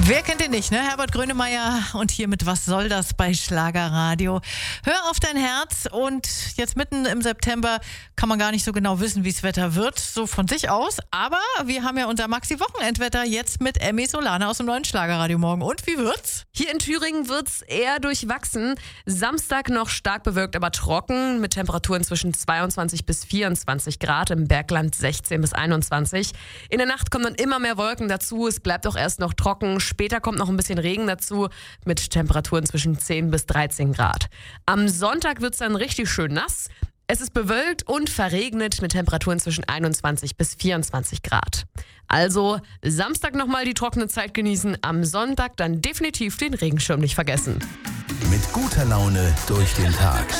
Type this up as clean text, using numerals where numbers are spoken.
Wer kennt ihn nicht, ne? Herbert Grönemeyer und hier mit Was soll das bei Schlagerradio? Hör auf dein Herz und jetzt mitten im September kann man gar nicht so genau wissen, wie das Wetter wird, so von sich aus. Aber wir haben ja unser Maxi-Wochenendwetter jetzt mit Emmy Solana aus dem neuen Schlagerradio morgen. Und wie wird's? Hier in Thüringen wird's eher durchwachsen. Samstag noch stark bewölkt, aber trocken mit Temperaturen zwischen 22 bis 24 Grad, im Bergland 16 bis 21. In der Nacht kommen dann immer mehr Wolken dazu. Es bleibt auch erst noch trocken. Später kommt noch ein bisschen Regen dazu mit Temperaturen zwischen 10 bis 13 Grad. Am Sonntag wird's dann richtig schön nass. Es ist bewölkt und verregnet mit Temperaturen zwischen 21 bis 24 Grad. Also Samstag nochmal die trockene Zeit genießen, am Sonntag dann definitiv den Regenschirm nicht vergessen. Mit guter Laune durch den Tag.